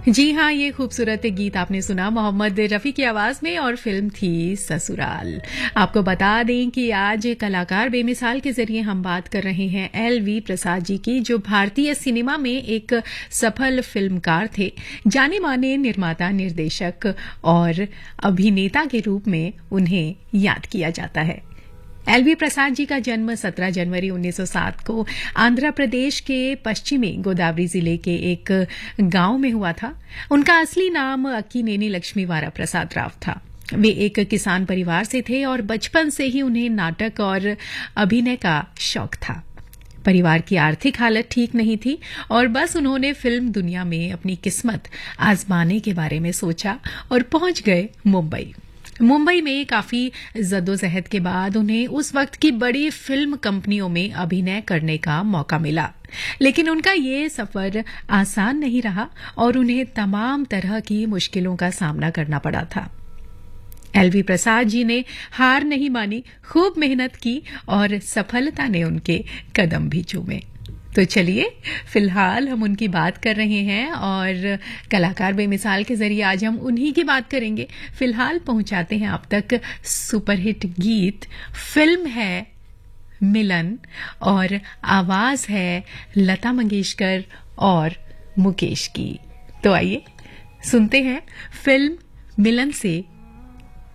जी हाँ, ये खूबसूरत गीत आपने सुना मोहम्मद रफ़ी की आवाज़ में और फिल्म थी ससुराल। आपको बता दें कि आज कलाकार बेमिसाल के ज़रिए हम बात कर रहे हैं एल.वी. प्रसाद जी की, जो भारतीय सिनेमा में एक सफल फिल्मकार थे। जाने-माने निर्माता, निर्देशक और अभिनेता के रूप में उन्हें याद किया जाता है। एल.वी. प्रसाद जी का जन्म 17 जनवरी 1907 को आंध्र प्रदेश के पश्चिमी गोदावरी जिले के एक गांव में हुआ था। उनका असली नाम अक्कीनेनी लक्ष्मीवारा प्रसाद राव था। वे एक किसान परिवार से थे और बचपन से ही उन्हें नाटक और अभिनय का शौक था। परिवार की आर्थिक हालत ठीक नहीं थी और बस उन्होंने फिल्म दुनिया में अपनी किस्मत आजमाने के बारे में सोचा और पहुंच गए मुंबई में काफी जद्दोजहद के बाद उन्हें उस वक्त की बड़ी फिल्म कंपनियों में अभिनय करने का मौका मिला। लेकिन उनका ये सफर आसान नहीं रहा और उन्हें तमाम तरह की मुश्किलों का सामना करना पड़ा था। एल.वी. प्रसाद जी ने हार नहीं मानी, खूब मेहनत की और सफलता ने उनके कदम भी चूमे। तो चलिए, फिलहाल हम उनकी बात कर रहे हैं और कलाकार बेमिसाल के जरिए आज हम उन्हीं की बात करेंगे। फिलहाल पहुंचाते हैं आप तक सुपरहिट गीत। फिल्म है मिलन और आवाज है लता मंगेशकर और मुकेश की। तो आइए सुनते हैं फिल्म मिलन से